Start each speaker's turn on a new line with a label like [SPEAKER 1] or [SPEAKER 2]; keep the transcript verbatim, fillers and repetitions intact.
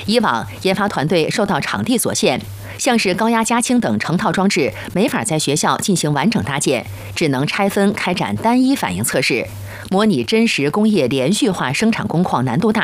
[SPEAKER 1] 以往研发团队受到场地所限，像是高压加氢等成套装置没法在学校进行完整搭建，只能拆分开展单一反应测试，模拟真实工业连续化生产工况难度大。